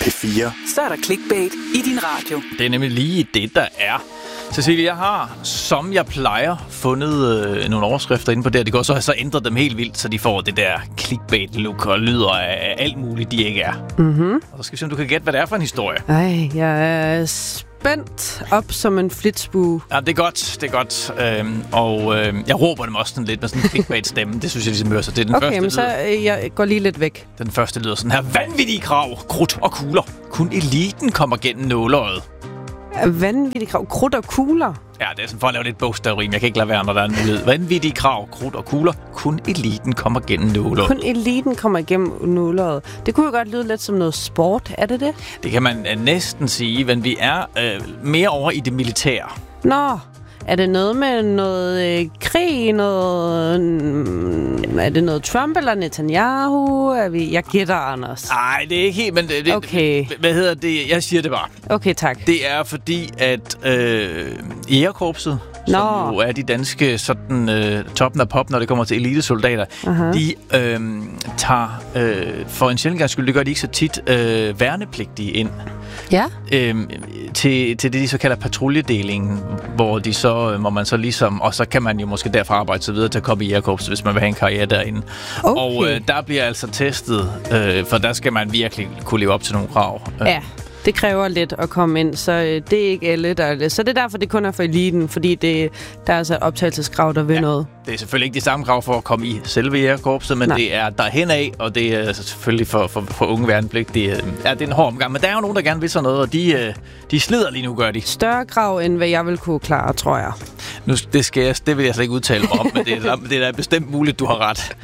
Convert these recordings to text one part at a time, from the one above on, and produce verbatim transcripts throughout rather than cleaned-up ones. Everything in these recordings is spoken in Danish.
P fire. Så er der clickbait i din radio. Det er nemlig lige det, der er. Cecilie, jeg har, som jeg plejer, fundet øh, nogle overskrifter inde på det, og det går så har så ændret dem helt vildt, så de får det der clickbait-look og lyder af alt muligt, de ikke er. Mm-hmm. Og så skal vi se, om du kan gætte, hvad det er for en historie. Ej, jeg er spændt op som en flitsbue. Ja, det er godt, det er godt. Øhm, og øhm, jeg råber dem også sådan lidt med sådan en clickbait-stemme. Det synes jeg ligesom hører sig. Det er den okay, første, men så øh, jeg går lige lidt væk. Den første lyder sådan her. Vanvittige krav, krudt og kugler. Kun eliten kommer gennem nåleøjet. Vanvittige krav. Krudt og kugler? Ja, det er sådan for at lave lidt bogstavrim. Jeg kan ikke lade være, når der er en mulighed. Vanvittige krav, krudt og kugler. Kun eliten kommer gennem nåleøjet. Kun eliten kommer igennem nåleøjet. Det kunne jo godt lyde lidt som noget sport. Er det det? Det kan man uh, næsten sige, men vi er uh, mere over i det militære. Nå, er det noget med noget øh, krig? Noget, mm, er det noget Trump eller Netanyahu? Er vi, jeg gætter, Anders. Nej, det er ikke helt, men det, det, okay. Hvad hedder det? Jeg siger det bare. Okay, tak. Det er fordi, at øh, Jægerkorpset, som jo er de danske sådan, øh, toppen af pop, når det kommer til elitesoldater, uh-huh. de øh, tager øh, for en sjældent gang skyld, det gør de ikke så tit, øh, værnepligtige ind. Ja. Øhm, til, til det, de så kalder patruljedelingen, hvor de så, hvor man så ligesom, og så kan man jo måske derfra arbejde sig videre til at komme i jægerkorpset, hvis man vil have en karriere derinde. Okay. Og øh, der bliver altså testet, øh, for der skal man virkelig kunne leve op til nogle krav. Ja. Det kræver lidt at komme ind, så øh, det er ikke alle, der er det. Så det er derfor, det kun er for eliten, fordi det, der er altså optagelseskrav, der vil ja, noget. Det er selvfølgelig ikke de samme krav for at komme i selve jægerkorpset, men Nej. det er derhen af, og det er selvfølgelig for, for, for unge værnepligt. Det er, ja, det er en hård omgang, men der er jo nogen, der gerne vil sådan noget, og de, de slider lige nu, gør de. Større krav, end hvad jeg vil kunne klare, tror jeg. Nu, det, skal jeg, det vil jeg slet ikke udtale om, men det er, det er bestemt muligt, du har ret.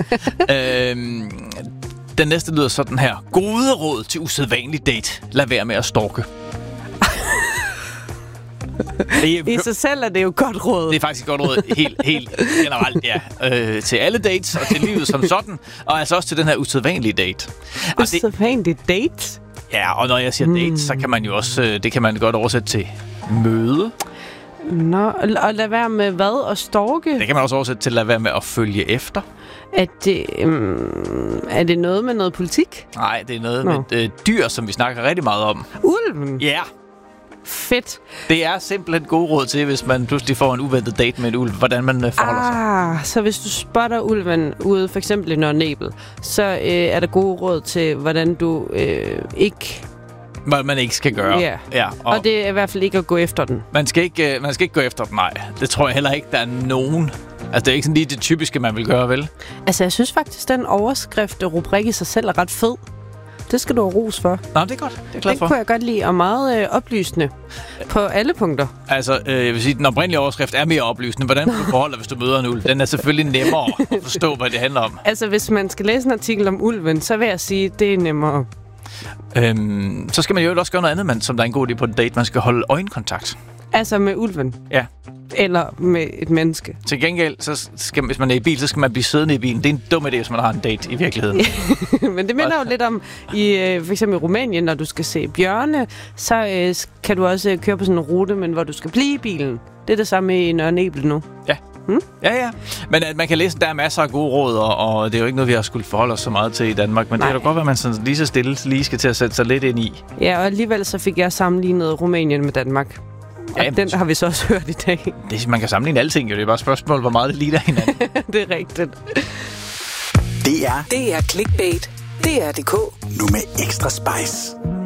øhm, Den næste lyder sådan her. Gode råd til usædvanlig date. Lad være med at stalke. I sig selv er det jo godt råd. Det er faktisk et godt råd, helt, helt generelt, ja. Øh, til alle dates, og til livet som sådan, og altså også til den her usædvanlige date. Usædvanlig date? Ja, og når jeg siger date, mm. så kan man jo også, det kan man godt oversætte til møde. Nå, og lad være med hvad? At stalke? Det kan man også oversætte til at lade være med at følge efter. Er det, um, er det noget med noget politik? Nej, det er noget Nå. med øh, dyr, som vi snakker rigtig meget om. Ulven? Ja. Fedt. Det er simpelthen god råd til, hvis man pludselig får en uventet date med en ulv, hvordan man øh, forholder ah, sig. Så hvis du spotter ulven ude, for eksempel i Nørre Nebel, så øh, er der gode råd til, hvordan du øh, ikke... Hvad man ikke skal gøre. Yeah. Ja, og, og det er i hvert fald ikke at gå efter den. Man skal ikke, man skal ikke gå efter den, nej. Det tror jeg heller ikke, der er nogen... Altså, det er ikke sådan lige det typiske, man vil gøre, vel? Altså, jeg synes faktisk, den overskrift rubrik i sig selv er ret fed. Det skal du have ros for. Nå, det er godt. Det er jeg glad for. Den kunne jeg godt lide, og meget øh, oplysende på alle punkter. Altså, øh, jeg vil sige, den oprindelige overskrift er mere oplysende. Hvordan du forholder, hvis du møder en ulv? Den er selvfølgelig nemmere at forstå, hvad det handler om. Altså, hvis man skal læse en artikel om ulven, så vil jeg sige, at det er nemmere. Øhm, så skal man jo også gøre noget andet, man, som der er en god idé på en date. Man skal holde øjenkontakt. Altså med ulven? Ja. Eller med et menneske? Til gengæld, så skal, hvis man er i bil, så skal man blive siddende i bilen. Det er en dum idé, hvis man har en date i virkeligheden. Men det minder jo lidt om, i øh, for eksempel i Rumænien, når du skal se bjørne, så øh, kan du også køre på sådan en rute, men hvor du skal blive i bilen. Det er det samme i Nørre Nebel nu. Ja. Hmm? Ja, ja. Men at man kan læse, der er masser af gode råd, og, og det er jo ikke noget, vi har skulle forholde os så meget til i Danmark. Men Nej. Det er da godt, at man sådan lige så stille lige skal til at sætte sig lidt ind i. Ja, og alligevel så fik jeg sammenlignet Rumænien med Danmark. Og ja, den har vi så også hørt i dag. Det, man kan sammenligne alting, jo. Det er bare et spørgsmål, hvor meget det ligner hinanden. Det er rigtigt. Det er... Det er clickbait. Det er D K. Nu med ekstra spice.